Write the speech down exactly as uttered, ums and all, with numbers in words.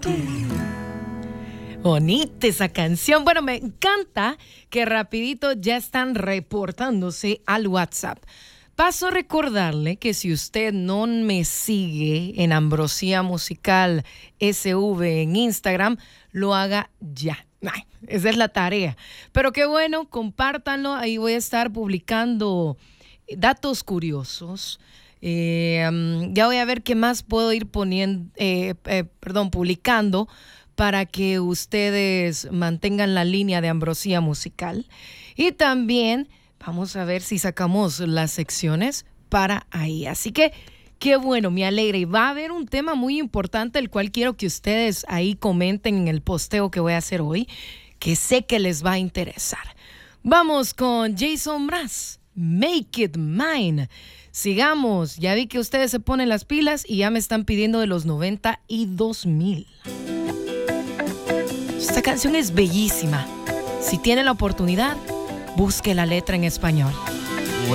Bonita esa canción. Bueno, me encanta que rapidito ya están reportándose al WhatsApp. Paso a recordarle que si usted no me sigue en Ambrosía Musical S V en Instagram, lo haga ya. Ay, esa es la tarea. Pero qué bueno, compártanlo. Ahí voy a estar publicando datos curiosos. Eh, um, ya voy a ver qué más puedo ir poniendo, eh, eh, perdón, publicando para que ustedes mantengan la línea de Ambrosía Musical. Y también vamos a ver si sacamos las secciones para ahí. Así que qué bueno, me alegra. Y va a haber un tema muy importante, el cual quiero que ustedes ahí comenten en el posteo que voy a hacer hoy, que sé que les va a interesar. Vamos con Jason Mraz, Make It Mine. Sigamos, ya vi que ustedes se ponen las pilas y ya me están pidiendo de los noventa y dos mil. Esta canción es bellísima. Si tiene la oportunidad, busque la letra en español.